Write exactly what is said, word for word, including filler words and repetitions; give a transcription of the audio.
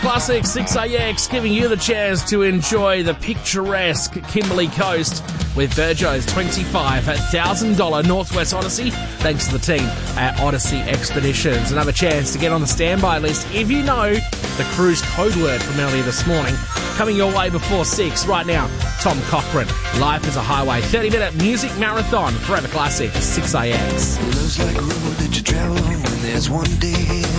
Classic six A X giving you the chance to enjoy the picturesque Kimberley Coast with Virgo's twenty-five thousand dollars Northwest Odyssey, thanks to the team at Odyssey Expeditions. Another chance to get on the standby list if you know the cruise code word from earlier this morning. Coming your way before six. Right now, Tom Cochran, Life is a Highway, thirty minute music marathon, Forever Classic six A X. Love's like a road that you travel on when there's one day